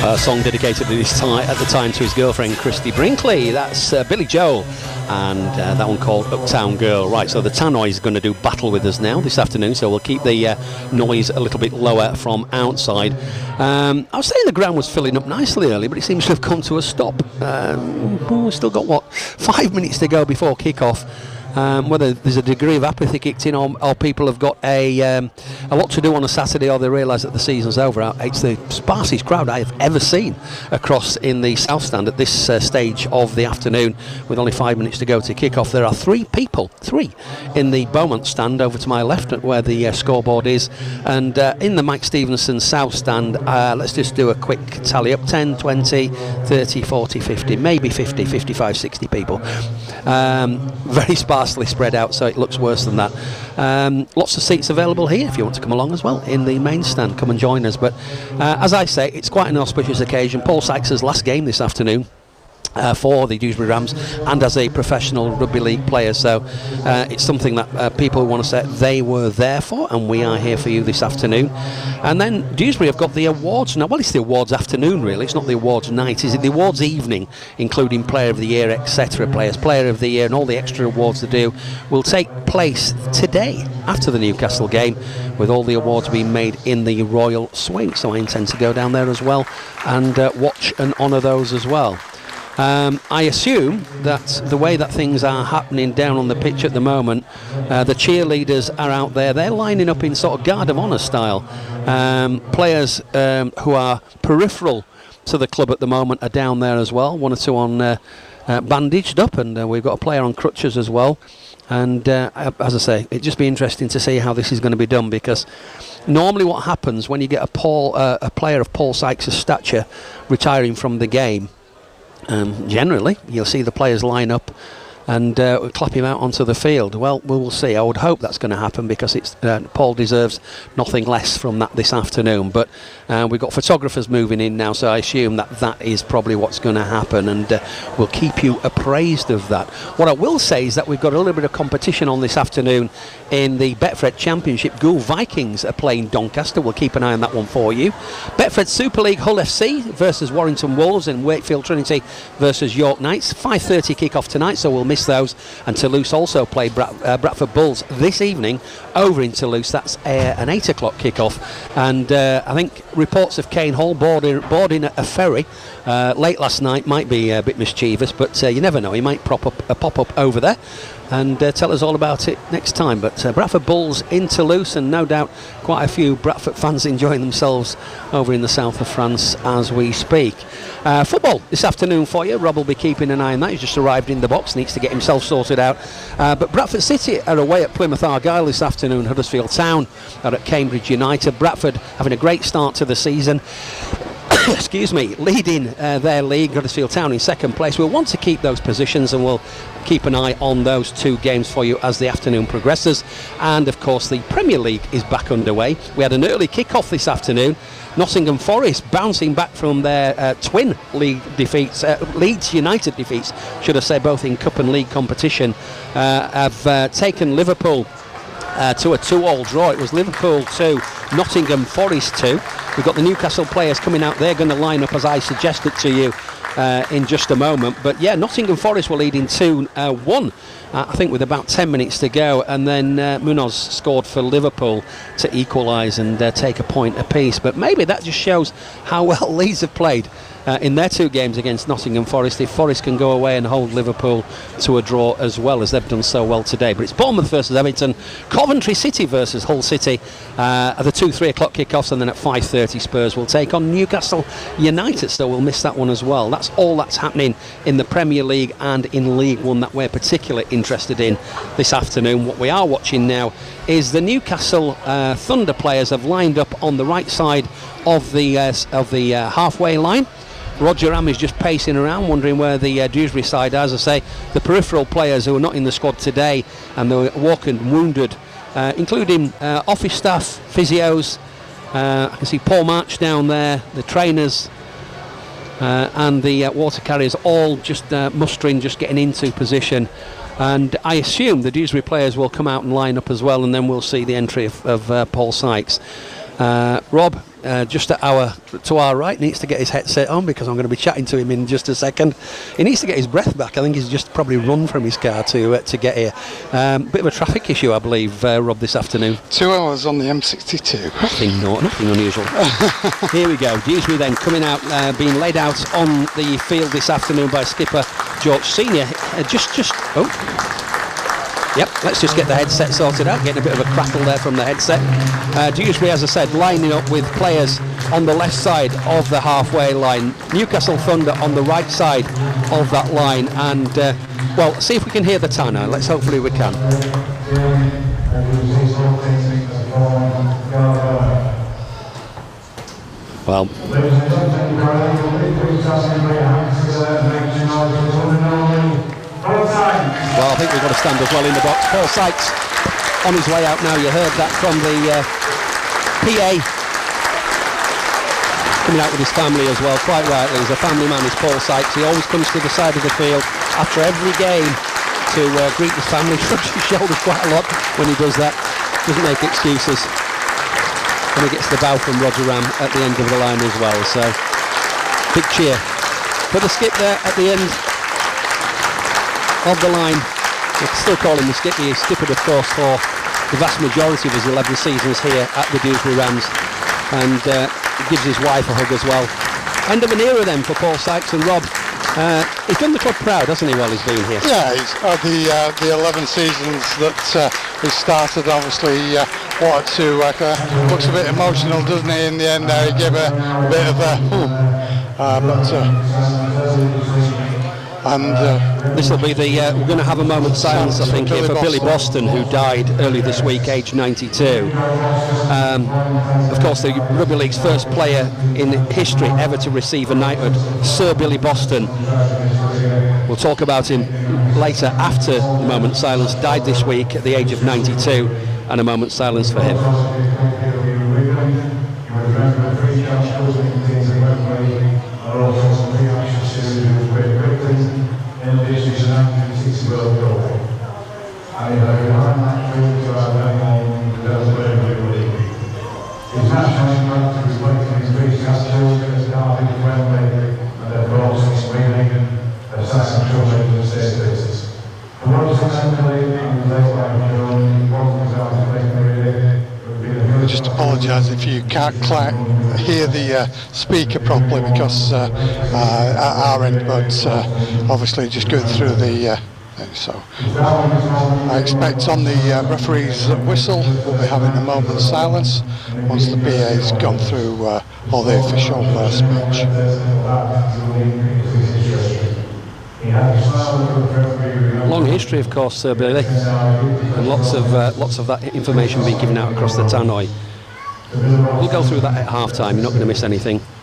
A song dedicated at the time to his girlfriend Christy Brinkley. That's Billy Joel, and that one called Uptown Girl. Right, so the tannoy is going to do battle with us now this afternoon, so we'll keep the noise a little bit lower from outside. I was saying the ground was filling up nicely early, but it seems to have come to a stop. We've still got 5 minutes to go before kick-off. Whether there's a degree of apathy kicked in, or people have got a lot to do on a Saturday, or they realise that the season's over. It's the sparsest crowd I have ever seen across in the South Stand at this stage of the afternoon, with only 5 minutes to go to kick off. There are three in the Beaumont stand over to my left, where the scoreboard is, and in the Mike Stevenson South Stand, let's just do a quick tally up: 10, 20, 30, 40, 50, maybe 50, 55, 60 people. Very sparsely spread out, so it looks worse than that. Lots of seats available here if you want to come along as well in the main stand. Come and join us. But as I say, it's quite an auspicious occasion. Paul Sykes' last game this afternoon for the Dewsbury Rams, and as a professional rugby league player, so it's something that people want to say they were there for, and we are here for you this afternoon. And then Dewsbury have got the awards now. Well, it's the awards afternoon really, it's not the awards night, is it? The awards evening, including Player of the Year, etc. Player of the Year and all the extra awards they do, will take place today after the Newcastle game, with all the awards being made in the Royal Swing. So I intend to go down there as well and watch and honour those as well. I assume that the way that things are happening down on the pitch at the moment, the cheerleaders are out there. They're lining up in sort of Guard of Honour style. Players who are peripheral to the club at the moment are down there as well. One or two on bandaged up, and we've got a player on crutches as well. And as I say, it'd just be interesting to see how this is going to be done, because normally what happens when you get a player of Paul Sykes' stature retiring from the game, generally you'll see the players line up and clap him out onto the field. Well, we will see. I would hope that's going to happen, because it's Paul deserves nothing less from that this afternoon. But we've got photographers moving in now, so I assume that is probably what's going to happen, and we'll keep you appraised of that. What I will say is that we've got a little bit of competition on this afternoon in the Betfred Championship. Gould Vikings are playing Doncaster. We'll keep an eye on that one for you. Betfred Super League, Hull FC versus Warrington Wolves, and Wakefield Trinity versus York Knights. 5:30 kick-off tonight, so we'll miss those. And Toulouse also play Bradford Bulls this evening over in Toulouse. That's an 8 o'clock kick-off. And I think reports of Kane Hall boarding a ferry late last night might be a bit mischievous, but you never know. He might pop up over there and tell us all about it next time. But Bradford Bulls in Toulouse, and no doubt quite a few Bradford fans enjoying themselves over in the south of France as we speak. Football this afternoon for you. Rob will be keeping an eye on that. He's just arrived in the box, needs to get himself sorted out. But Bradford City are away at Plymouth Argyle this afternoon. Huddersfield Town are at Cambridge United. Bradford having a great start to the season. Excuse me, leading their league. Huddersfield Town in second place. We'll want to keep those positions, and we'll keep an eye on those two games for you as the afternoon progresses. And of course the Premier League is back underway. We had an early kick-off this afternoon. Nottingham Forest bouncing back from their twin league defeats, Leeds United defeats, should I say, both in cup and league competition, have taken Liverpool to a 2-2 draw. It was Liverpool 2, Nottingham Forest 2. We've got the Newcastle players coming out. They're going to line up as I suggested to you in just a moment. But yeah, Nottingham Forest were leading 2-1, I think, with about 10 minutes to go, and then Munoz scored for Liverpool to equalise and take a point apiece. But maybe that just shows how well Leeds have played in their two games against Nottingham Forest. If Forest can go away and hold Liverpool to a draw as well, as they've done so well today. But it's Bournemouth versus Everton, Coventry City versus Hull City at the 2-3 o'clock kickoffs, and then at 5:30 Spurs will take on Newcastle United, so we'll miss that one as well. That's all that's happening in the Premier League and in League One that we're particularly interested in this afternoon. What we are watching now is the Newcastle Thunder players have lined up on the right side of the halfway line. Roger Am is just pacing around, wondering where the Dewsbury side, as I say, the peripheral players who are not in the squad today and they were walking wounded, including office staff, physios. I can see Paul March down there, the trainers and the water carriers all just mustering, just getting into position. And I assume the Dewsbury players will come out and line up as well, and then we'll see the entry of Paul Sykes. Rob, just to our right, needs to get his headset on because I'm going to be chatting to him in just a second. He needs to get his breath back. I think he's just probably run from his car to get here. Bit of a traffic issue, I believe, Rob, this afternoon. 2 hours on the M62. Nothing unusual. Here we go. Dewsbury then coming out, being laid out on the field this afternoon by skipper George Senior. Yep, let's just get the headset sorted out, getting a bit of a crackle there from the headset. Dewsbury, as I said, lining up with players on the left side of the halfway line. Newcastle Thunder on the right side of that line. And, well, see if we can hear the tannoy. Let's hopefully we can. Well, I think we've got to stand as well in the box. Paul Sykes on his way out now. You heard that from the PA. Coming out with his family as well, quite rightly. He's a family man, is Paul Sykes. He always comes to the side of the field after every game to greet his family. Shrugs his shoulders quite a lot when he does that. Doesn't make excuses. And he gets the bow from Roger Ram at the end of the line as well. So, big cheer for the skip there at the end of the line. We can still call him the skip. He is skippered, of course, for the vast majority of his 11 seasons here at the Dewsbury Rams, and he gives his wife a hug as well. End of an era then for Paul Sykes. And Rob, he's done the club proud, hasn't he, while he's been here? Yeah, he's the 11 seasons that he started, obviously looks a bit emotional, doesn't he, in the end there. He gave a bit of this will be the we're going to have a moment's silence, I think, here for Billy Boston, who died early this week, aged 92. Of course, the Rugby League's first player in history ever to receive a knighthood, Sir Billy Boston. We'll talk about him later after the moment's silence. Died this week at the age of 92, and a moment's silence for him. I just apologise if you can't hear the speaker properly, because at our end, but obviously just going through the so I expect on the referee's whistle we'll be having a moment's silence once the PA's gone through all the official speech. Long history, of course, Sir Billy, and lots of that information being given out across the tannoy. We'll go through that at half time. You're not going to miss anything.